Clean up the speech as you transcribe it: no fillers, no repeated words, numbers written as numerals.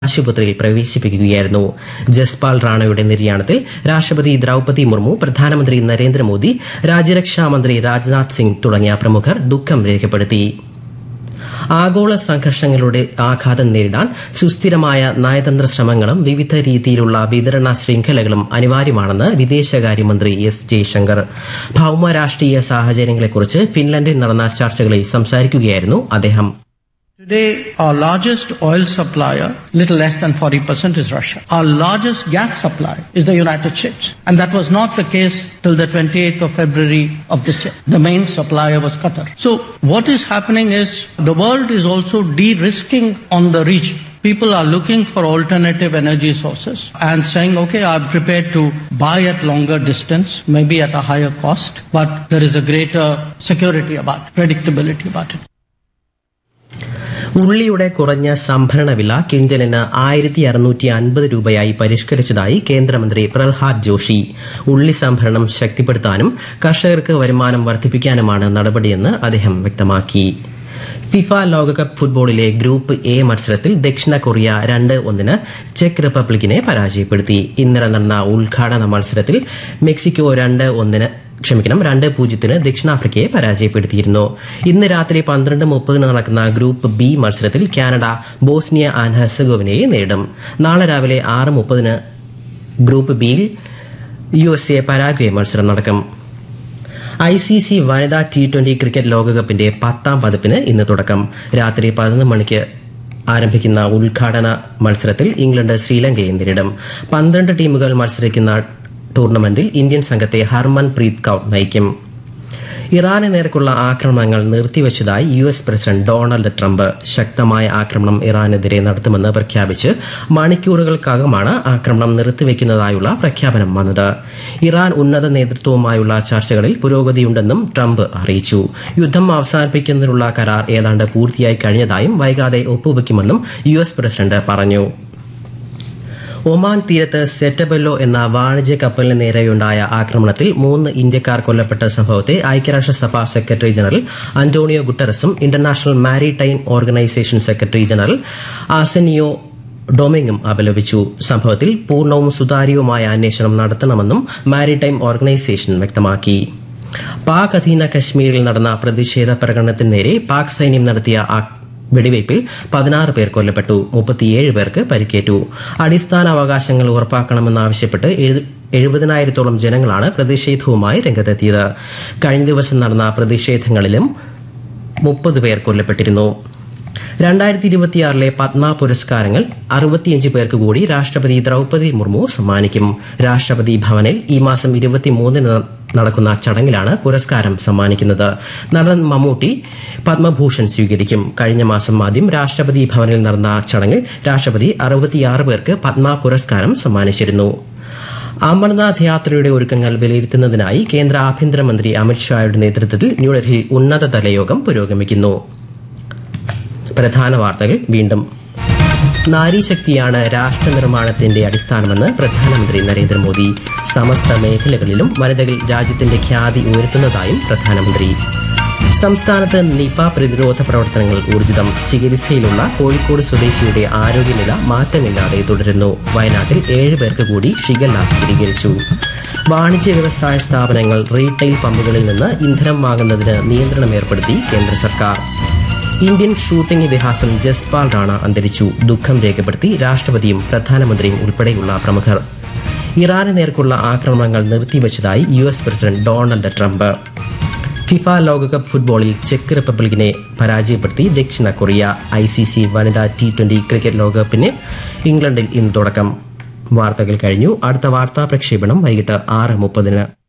ആശുപത്രിയിൽ പ്രവേശിപ്പിക്കുകയായിരുന്നു. ജസ്പാൽ റാണയുടെ നിര്യാണത്തിൽ രാഷ്ട്രപതി ദ്രൌപതി മുർമു, പ്രധാനമന്ത്രി നരേന്ദ്രമോദി, രാജ്യരക്ഷാമന്ത്രി രാജ്നാഥ് സിംഗ് തുടങ്ങിയ പ്രമുഖർ ദുഃഖം രേഖപ്പെടുത്തി. ആഗോള സംഘർഷങ്ങളുടെ ആഘാതം നേരിടാൻ സുസ്ഥിരമായ നയതന്ത്ര ശ്രമങ്ങളും വിവിധ രീതിയിലുള്ള വിതരണ ശൃംഖലകളും അനിവാര്യമാണെന്ന് വിദേശകാര്യമന്ത്രി എസ് ജയശങ്കർ. ഭൌമ രാഷ്ട്രീയ സാഹചര്യങ്ങളെക്കുറിച്ച് ഫിൻലൻഡിൽ നടന്ന ചർച്ചകളിൽ സംസാരിക്കുകയായിരുന്നു അദ്ദേഹം. Today, our largest oil supplier, little less than 40%, is Russia. Our largest gas supplier is the United States. And that was not the case till the 28th of February of this year. The main supplier was Qatar. So what is happening is the world is also de-risking on the region. People are looking for alternative energy sources and saying, okay, I'm prepared to buy at longer distance, maybe at a higher cost, but there is a greater security about it, predictability about it. ഉള്ളിയുടെ കുറഞ്ഞ സംഭരണ വില ക്വിന്റലിന് 1650 രൂപയായി പരിഷ്കരിച്ചതായി കേന്ദ്രമന്ത്രി പ്രഹ്ലാദ് ജോഷി. ഉള്ളി സംഭരണം ശക്തിപ്പെടുത്താനും കർഷകർക്ക് വരുമാനം വർദ്ധിപ്പിക്കാനുമാണ് നടപടിയെന്ന് അദ്ദേഹം വ്യക്തമാക്കി. ഫിഫ ലോകകപ്പ് ഫുട്ബോളിലെ ഗ്രൂപ്പ് എ മത്സരത്തിൽ ദക്ഷിണ കൊറിയ 2-1 ചെക്ക് റിപ്പബ്ലിക്കിനെ പരാജയപ്പെടുത്തി. ഇന്നലെ നടന്ന ഉദ്ഘാടന മത്സരത്തിൽ മെക്സിക്കോ 2-0 ദക്ഷിണാഫ്രിക്കയെ പരാജയപ്പെടുത്തിയിരുന്നു. ഇന്ന് രാത്രി 12:30 നടക്കുന്ന ഗ്രൂപ്പ് ബി മത്സരത്തിൽ കാനഡ ബോസ്നിയ ആൻഡ് ഹെർസഗോവിനയെ നേരിടും. നാളെ രാവിലെ 6:30 ഗ്രൂപ്പ് ബിയിൽ USA പരാഗ്വേ മത്സരം നടക്കും. ICC വനിതാ T20 ക്രിക്കറ്റ് ലോകകപ്പിന്റെ 10ാം പതിപ്പിന് ഇന്ന് തുടക്കം. രാത്രി 11 മണിക്ക് ആരംഭിക്കുന്ന ഉദ്ഘാടന മത്സരത്തിൽ ഇംഗ്ലണ്ട് ശ്രീലങ്കയെ നേരിടും. 12 ടീമുകൾ മത്സരിക്കുന്ന ടൂർണമെന്റിൽ ഇന്ത്യൻ സംഘത്തെ ഹർമൻപ്രീത് കൌർ നയിക്കും. ഇറാന് നേർക്കുള്ള ആക്രമണങ്ങൾ നിർത്തിവച്ചതായി US പ്രസിഡന്റ് ഡൊണാൾഡ് ട്രംപ്. ശക്തമായ ആക്രമണം ഇറാനെതിരെ നടത്തുമെന്ന് പ്രഖ്യാപിച്ച് മണിക്കൂറുകൾക്കകമാണ് ആക്രമണം നിർത്തിവെക്കുന്നതായുള്ള പ്രഖ്യാപനം വന്നത്. ഇറാൻ ഉന്നത നേതൃത്വവുമായുള്ള ചർച്ചകളിൽ പുരോഗതിയുണ്ടെന്നും ട്രംപ് അറിയിച്ചു. യുദ്ധം അവസാനിപ്പിക്കുന്നതിനുള്ള കരാർ ഏതാണ്ട് പൂർത്തിയായി കഴിഞ്ഞതായും വൈകാതെ ഒപ്പുവെക്കുമെന്നും US പ്രസിഡന്റ് പറഞ്ഞു. ഒമാൻ തീരത്ത് സെറ്റബെല്ലോ എന്ന വാണിജ്യ കപ്പലിന് നേരെയുണ്ടായ ആക്രമണത്തിൽ 3 ഇന്ത്യക്കാർ കൊല്ലപ്പെട്ട സംഭവത്തെ ഐക്യരാഷ്ട്രസഭ secretary general Antonio ഗുട്ടറസും international maritime organisation secretary general ആർസെനിയോ ഡൊമിംഗും അപലപിച്ചു. സംഭവത്തിൽ പൂർണ്ണവും സുതാര്യവുമായ അന്വേഷണം നടത്തണമെന്നും മാരിടൈം ഓർഗനൈസേഷൻ വ്യക്തമാക്കി. പാക് അധീന കശ്മീരിൽ നടന്ന പ്രതിഷേധ പ്രകടനത്തിന് നേരെ പാക് സൈന്യം നടത്തിയ വെടിവയ്പിൽ 16 പേർ കൊല്ലപ്പെട്ടു, 37 പേർക്ക് പരിക്കേറ്റു. അടിസ്ഥാന അവകാശങ്ങൾ ഉറപ്പാക്കണമെന്നാവശ്യപ്പെട്ട് 70,000-ഓളം ജനങ്ങളാണ് പ്രതിഷേധവുമായി രംഗത്തെത്തിയത്. കഴിഞ്ഞ ദിവസം നടന്ന പ്രതിഷേധങ്ങളിലും 30 പേർ കൊല്ലപ്പെട്ടിരുന്നു. 2026 പത്മ പുരസ്കാരങ്ങൾ 65 പേർക്ക് കൂടി രാഷ്ട്രപതി ദ്രൌപതി മുർമു സമ്മാനിക്കും. രാഷ്ട്രപതി ഭവനിൽ ഈ മാസം 23 നടക്കുന്ന ചടങ്ങിലാണ് പുരസ്കാരം സമ്മാനിക്കുന്നത്. നടൻ മമ്മൂട്ടി പത്മഭൂഷൺ സ്വീകരിക്കും. കഴിഞ്ഞ മാസം ആദ്യം രാഷ്ട്രപതി ഭവനിൽ നടന്ന ചടങ്ങിൽ രാഷ്ട്രപതി 66 പേർക്ക് പത്മ പുരസ്കാരം സമ്മാനിച്ചിരുന്നു. അമർനാഥ് യാത്രയുടെ ഒരുക്കങ്ങൾ വിലയിരുത്തുന്നതിനായി കേന്ദ്ര ആഭ്യന്തരമന്ത്രി അമിത്ഷായുടെ നേതൃത്വത്തിൽ ന്യൂഡൽഹിയിൽ ഉന്നതതല യോഗം പുരോഗമിക്കുന്നു. പ്രധാന വാർത്തകൾ വീണ്ടും. നാരീശക്തിയാണ് രാഷ്ട്ര നിർമ്മാണത്തിന്റെ അടിസ്ഥാനമെന്ന് പ്രധാനമന്ത്രി നരേന്ദ്രമോദി. സമസ്ത മേഖലകളിലും വനിതകൾ രാജ്യത്തിന്റെ ഖ്യാതി ഉയർത്തുന്നതായും പ്രധാനമന്ത്രി. സംസ്ഥാനത്ത് നിപ പ്രതിരോധ പ്രവർത്തനങ്ങൾ ഊർജിതം. ചികിത്സയിലുള്ള കോഴിക്കോട് സ്വദേശിയുടെ ആരോഗ്യനില മാറ്റമില്ലാതെ തുടരുന്നു. വയനാട്ടിൽ 7 പേർക്ക് കൂടി ഷിഗല്ല സ്ഥിരീകരിച്ചു. വാണിജ്യ വ്യവസായ സ്ഥാപനങ്ങൾ റീറ്റെയിൽ പമ്പുകളിൽ നിന്ന് ഇന്ധനം വാങ്ങുന്നതിന് നിയന്ത്രണം ഏർപ്പെടുത്തി കേന്ദ്ര സർക്കാർ. ഇന്ത്യൻ ഷൂട്ടിംഗ് ഇതിഹാസം ജസ്പാൽ റാണ അന്തരിച്ചു. ദുഃഖം രേഖപ്പെടുത്തി രാഷ്ട്രപതിയും പ്രധാനമന്ത്രിയും ഉൾപ്പെടെയുള്ള പ്രമുഖർ. ഇറാന് നേർക്കുള്ള ആക്രമണങ്ങൾ നിർത്തിവച്ചതായി US president Donald Trump. FIFA ലോകകപ്പ് ഫുട്ബോളിൽ ചെക്ക് റിപ്പബ്ലിക്കിനെ പരാജയപ്പെടുത്തി ദക്ഷിണ കൊറിയ. ICC വനിതാ T20 ക്രിക്കറ്റ് ലോകകപ്പിന് ഇംഗ്ലണ്ടിൽ ഇന്ന് തുടക്കം. വാർത്തകൾ കഴിഞ്ഞു. അടുത്ത വാർത്താ പ്രക്ഷേപണം വൈകിട്ട് 6:30.